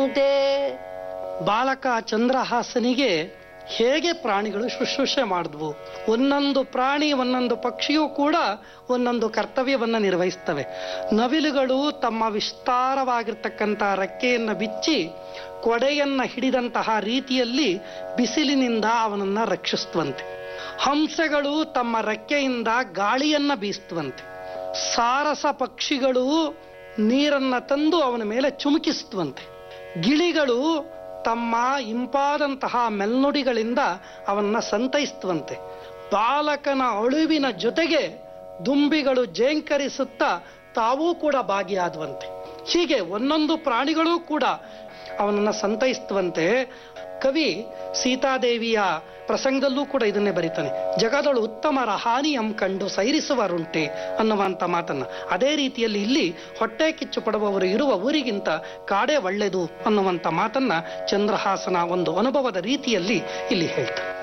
ಬಾಲಕ ಚಂದ್ರಹಾಸನಿಗೆ ಹೇಗೆ ಪ್ರಾಣಿಗಳು ಶುಶ್ರೂಷೆ ಮಾಡಿದ್ವು. ಒಂದೊಂದು ಪ್ರಾಣಿ ಒಂದೊಂದು ಪಕ್ಷಿಯೂ ಕೂಡ ಒಂದೊಂದು ಕರ್ತವ್ಯವನ್ನು ನಿರ್ವಹಿಸ್ತವೆ. ನವಿಲುಗಳು ತಮ್ಮ ವಿಸ್ತಾರವಾಗಿರ್ತಕ್ಕಂಥ ರೆಕ್ಕೆಯನ್ನು ಬಿಚ್ಚಿ ಕೊಡೆಯನ್ನ ಹಿಡಿದಂತಹ ರೀತಿಯಲ್ಲಿ ಬಿಸಿಲಿನಿಂದ ಅವನನ್ನ ರಕ್ಷಿಸುವಂತೆ. ಹಂಸಗಳು ತಮ್ಮ ರೆಕ್ಕೆಯಿಂದ ಗಾಳಿಯನ್ನ ಬೀಸುವಂತೆ. ಸಾರಸ ಪಕ್ಷಿಗಳು ನೀರನ್ನ ತಂದು ಅವನ ಮೇಲೆ ಚುಮುಕಿಸುವಂತೆ. ಗಿಳಿಗಳು ತಮ್ಮ ಇಂಪಾದಂತಹ ಮೆಲ್ನುಡಿಗಳಿಂದ ಅವನ್ನ ಸಂತೈಸುವಂತೆ. ಬಾಲಕನ ಅಳುವಿನ ಜೊತೆಗೆ ದುಂಬಿಗಳು ಜೇಂಕರಿಸುತ್ತಾ ತಾವೂ ಕೂಡ ಭಾಗಿಯಾದುವಂತೆ. ಹೀಗೆ ಒಂದೊಂದು ಪ್ರಾಣಿಗಳೂ ಕೂಡ ಅವನನ್ನ ಸಂತೈಸುವಂತೆ. ಕವಿ ಸೀತಾದೇವಿಯ ಪ್ರಸಂಗದಲ್ಲೂ ಕೂಡ ಇದನ್ನೇ ಬರೀತಾನೆ. ಜಗದಳು ಉತ್ತಮರ ಹಾನಿಯಂ ಕಂಡು ಸೈರಿಸುವರುಂಟೆ ಅನ್ನುವಂಥ ಮಾತನ್ನ. ಅದೇ ರೀತಿಯಲ್ಲಿ ಇಲ್ಲಿ ಹೊಟ್ಟೆ ಕಿಚ್ಚು ಪಡುವವರು ಇರುವ ಊರಿಗಿಂತ ಕಾಡೇ ಒಳ್ಳೆಯದು ಅನ್ನುವಂಥ ಮಾತನ್ನ ಚಂದ್ರಹಾಸನ ಒಂದು ಅನುಭವದ ರೀತಿಯಲ್ಲಿ ಇಲ್ಲಿ ಹೇಳ್ತಾನೆ.